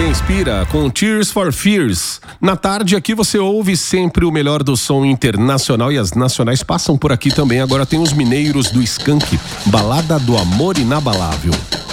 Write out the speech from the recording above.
Inspira com Tears for Fears. Na tarde aqui você ouve sempre o melhor do som internacional e as nacionais passam por aqui também. Agora tem os mineiros do Skank, Balada do Amor Inabalável.